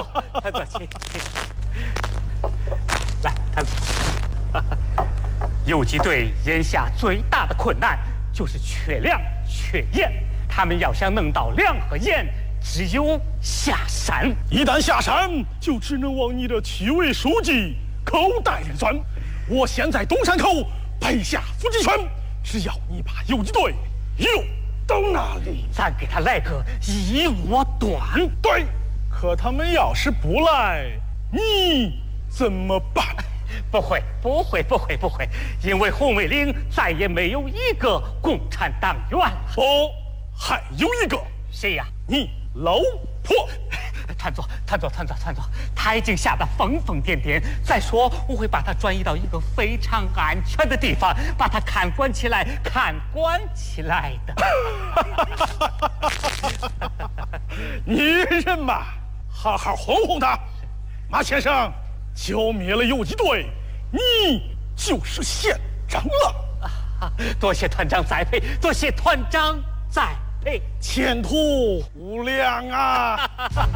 团座，请。来，团座。游击队眼下最大的困难就是缺粮缺盐，他们要想弄到粮和盐，只有下山。 一旦下山，就只能往你的区委书记口袋里钻。我先在东山口配下伏击拳，只要你把游击队诱到那里， 咱给他来个一窝端。 对，可他们要是不来，你怎么办？ 不会，因为红卫岭再也没有一个共产党员。 哦，还有一个， 谁呀？ 你老婆。 团座，他已经吓得疯疯癫癫。再说，我会把他转移到一个非常安全的地方，把他看管起来的。 女人嘛，好好哄哄她。马先生，剿灭了游击队，你就是县长了。 多谢团长栽培，前途无量啊！